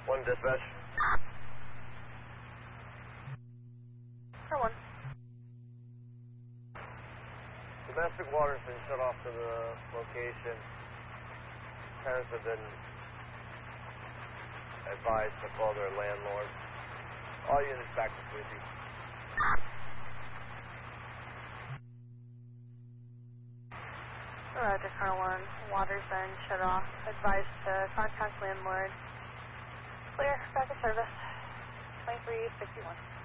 One dispatch. For one. Domestic water's been shut off to the location. Parents have been advised to call their landlord. All units back to sleeping. Roger, car 1. Water's been shut off. Advised to contact landlord. Clear. Back to service. 2361.